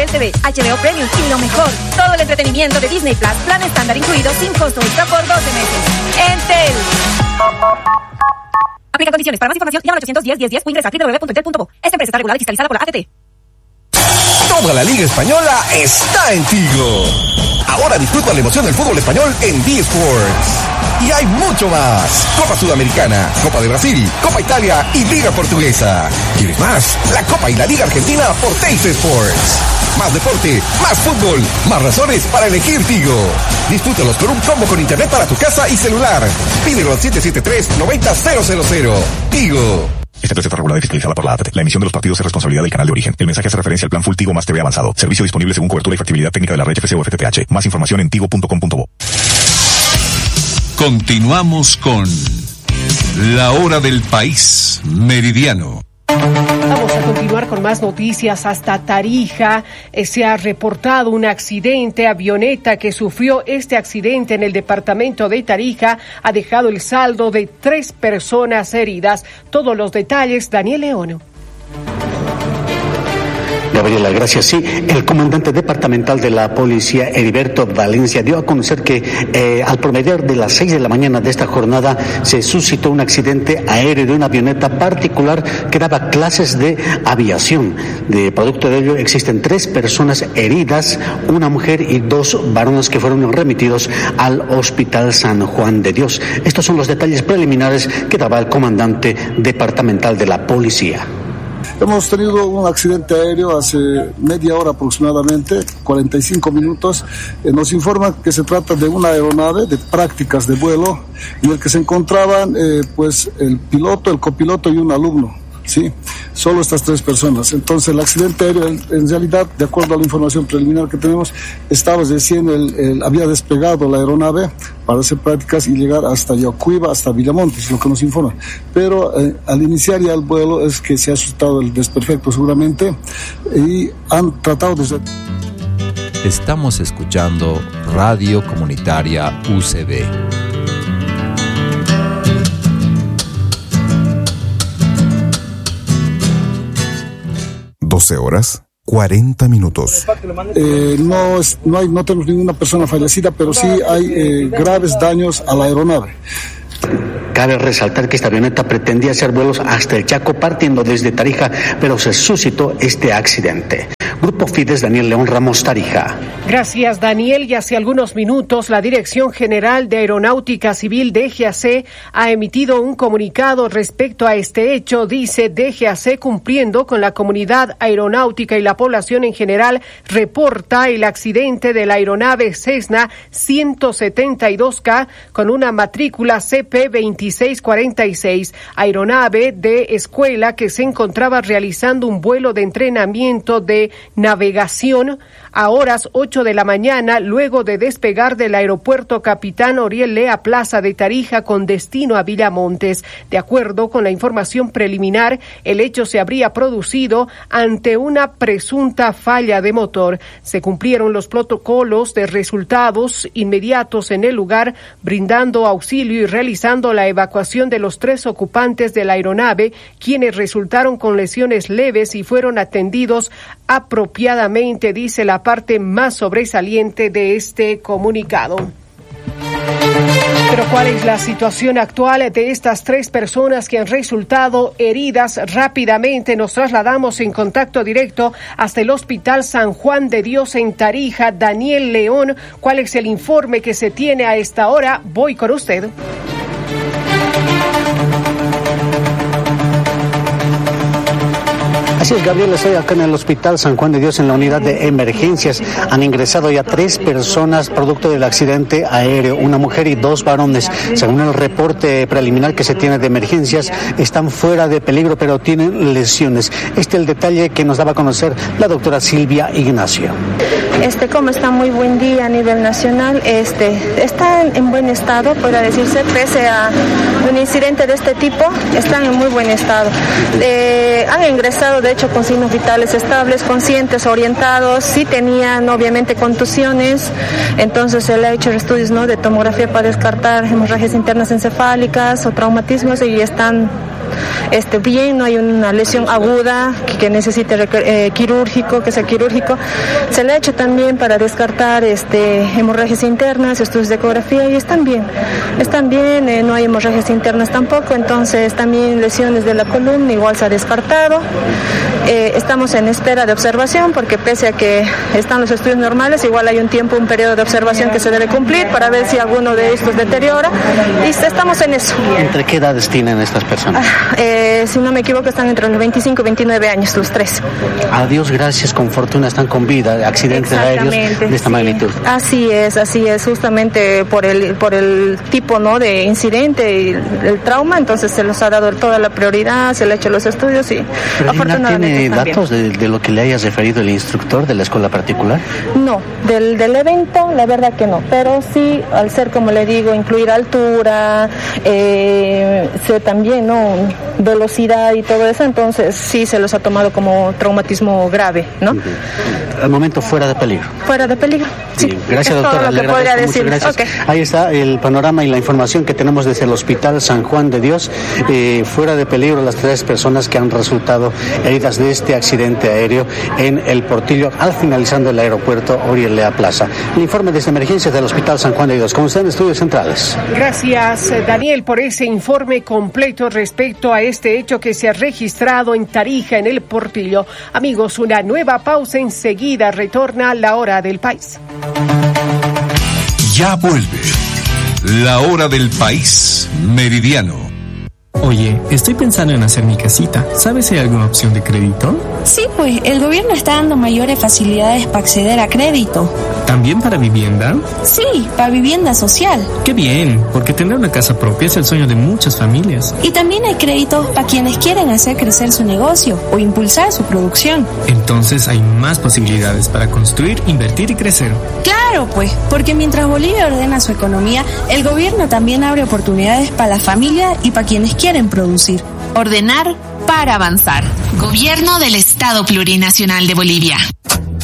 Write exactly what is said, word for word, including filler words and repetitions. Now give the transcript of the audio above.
Entel T V, H B O Premium y lo mejor, todo el entretenimiento de Disney Plus, plan estándar incluido sin costo extra por doce meses. Entel. Aplica condiciones. Para más información, llama al ochocientos diez, diez, diez o ingresa a doble u doble u doble u punto entel punto co. Esta empresa está regulada y fiscalizada por la A T T. Toda la Liga Española está en Tigo. Ahora disfruta la emoción del fútbol español en D Sports. Y hay mucho más. Copa Sudamericana, Copa de Brasil, Copa Italia y Liga Portuguesa. ¿Quieres más? La Copa y la Liga Argentina por Teis Sports. Más deporte, más fútbol, más razones para elegir Tigo. Disfrútalos con un combo con internet para tu casa y celular. Pídelo al siete siete tres, nueve cero cero cero. Tigo. Esta empresa está regulada y fiscalizada por la A T T. La emisión de los partidos es responsabilidad del canal de origen. El mensaje hace referencia al plan Full Tigo más T V avanzado. Servicio disponible según cobertura y factibilidad técnica de la red F C o F T T H. Más información en tigo punto com punto bo. Continuamos con La Hora del País Meridiano. Vamos a continuar con más noticias hasta Tarija. Eh, se ha reportado un accidente. Avioneta que sufrió este accidente en el departamento de Tarija ha dejado el saldo de tres personas heridas. Todos los detalles, Daniel León. Gabriela, gracias. Sí, el comandante departamental de la policía, Heriberto Valencia, dio a conocer que eh, al promediar de las seis de la mañana de esta jornada se suscitó un accidente aéreo de una avioneta particular que daba clases de aviación. De producto de ello existen tres personas heridas, una mujer y dos varones que fueron remitidos al Hospital San Juan de Dios. Estos son los detalles preliminares que daba el comandante departamental de la policía. Hemos tenido un accidente aéreo hace media hora aproximadamente, cuarenta y cinco minutos. Eh, nos informan que se trata de una aeronave de prácticas de vuelo en el que se encontraban eh, pues el piloto, el copiloto y un alumno. Sí, solo estas tres personas. Entonces el accidente aéreo, en realidad, de acuerdo a la información preliminar que tenemos, estaba recién, el, el, había despegado la aeronave para hacer prácticas y llegar hasta Yacuiba, hasta Villamontes, lo que nos informa. Pero eh, al iniciar ya el vuelo es que se ha asustado el desperfecto seguramente y han tratado de... Estamos escuchando Radio Comunitaria U C B. doce horas, cuarenta minutos. Eh, no, es, no, hay, no tenemos ninguna persona fallecida, pero sí hay eh, graves daños a la aeronave. Cabe resaltar que esta avioneta pretendía hacer vuelos hasta el Chaco partiendo desde Tarija, pero se suscitó este accidente. Grupo Fides, Daniel León Ramos, Tarija. Gracias, Daniel. Y hace algunos minutos la Dirección General de Aeronáutica Civil, D G A C, ha emitido un comunicado respecto a este hecho. Dice: D G A C, cumpliendo con la comunidad aeronáutica y la población en general, reporta el accidente de la aeronave Cessna ciento setenta y dos K con una matrícula C P veintiséis cuarenta y seis, aeronave de escuela que se encontraba realizando un vuelo de entrenamiento de navegación a horas ocho de la mañana, luego de despegar del aeropuerto Capitán Oriel Lea Plaza de Tarija con destino a Villamontes. De acuerdo con la información preliminar, el hecho se habría producido ante una presunta falla de motor. Se cumplieron los protocolos de resultados inmediatos en el lugar, brindando auxilio y realizando la evacuación de los tres ocupantes de la aeronave, quienes resultaron con lesiones leves y fueron atendidos apropiadamente, dice la parte más sobresaliente de este comunicado. Pero ¿cuál es la situación actual de estas tres personas que han resultado heridas? Rápidamente nos trasladamos en contacto directo hasta el Hospital San Juan de Dios en Tarija. Daniel León, ¿cuál es el informe que se tiene a esta hora? Voy con usted. Así es, Gabriel, estoy acá en el Hospital San Juan de Dios en la unidad de emergencias. Han ingresado ya tres personas producto del accidente aéreo, una mujer y dos varones. Según el reporte preliminar que se tiene de emergencias, están fuera de peligro, pero tienen lesiones. Este es el detalle que nos daba a conocer la doctora Silvia Ignacio. Este, como está muy buen día a nivel nacional, este, está en buen estado, podría decirse, pese a un incidente de este tipo, están en muy buen estado. Eh, han ingresado, de hecho, con signos vitales estables, conscientes, orientados, sí tenían obviamente contusiones, entonces se le ha hecho estudios, ¿no?, de tomografía para descartar hemorragias internas encefálicas o traumatismos y están este, bien, no hay una lesión aguda que, que necesite eh, quirúrgico, que sea quirúrgico. Se le ha hecho también para descartar este, hemorragias internas, estudios de ecografía y están bien, están bien, eh, no hay hemorragias internas tampoco, entonces también lesiones de la columna igual se ha descartado. Eh, estamos en espera de observación porque pese a que están los estudios normales, igual hay un tiempo, un periodo de observación que se debe cumplir para ver si alguno de estos deteriora y estamos en eso. ¿Entre qué edades tienen estas personas? Ah, eh, si no me equivoco están entre los veinticinco y veintinueve años los tres. A Dios gracias, con fortuna están con vida, accidentes aéreos de esta sí. magnitud. Así es, así es, justamente por el por el tipo, ¿no?, de incidente y el trauma, entonces se les ha dado toda la prioridad, se le ha hecho los estudios y ¿Pero afortunadamente tiene datos de, de lo que le haya referido el instructor de la escuela particular? No, del, del evento la verdad que no, pero sí, al ser, como le digo, incluir altura, eh, ser también, ¿no?, velocidad y todo eso, entonces sí se los ha tomado como traumatismo grave, ¿no? Uh-huh. Al momento fuera de peligro. Fuera de peligro, sí. Bien. Gracias, es doctora. Todo lo que podría decir. Gracias. Okay. Ahí está el panorama y la información que tenemos desde el Hospital San Juan de Dios. Eh, fuera de peligro las tres personas que han resultado heridas de este accidente aéreo en el Portillo al finalizando el aeropuerto Oriel Lea Plaza. El informe desde emergencias del Hospital San Juan de Dios. Con usted en Estudios Centrales. Gracias, Daniel, por ese informe completo respecto a este hecho que se ha registrado en Tarija, en el Portillo. Amigos, una nueva pausa, enseguida retorna la hora del país. Ya vuelve la hora del país meridiano. Oye, estoy pensando en hacer mi casita. ¿Sabes si hay alguna opción de crédito? Sí, pues el gobierno está dando mayores facilidades para acceder a crédito. ¿También para vivienda? Sí, para vivienda social. ¡Qué bien! Porque tener una casa propia es el sueño de muchas familias. Y también hay créditos para quienes quieren hacer crecer su negocio o impulsar su producción. Entonces hay más posibilidades para construir, invertir y crecer. Claro, pues, porque mientras Bolivia ordena su economía, el gobierno también abre oportunidades para la familia y para quienes quieren producir. Ordenar para avanzar. Gobierno del Estado Plurinacional de Bolivia.